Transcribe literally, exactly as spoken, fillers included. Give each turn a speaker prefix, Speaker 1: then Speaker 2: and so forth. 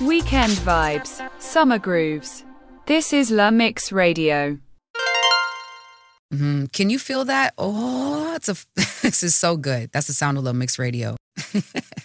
Speaker 1: Weekend vibes, summer grooves. This is La Mix Radio.
Speaker 2: Mm, can you feel that? Oh, it's a, this is so good. That's the sound of La Mix Radio.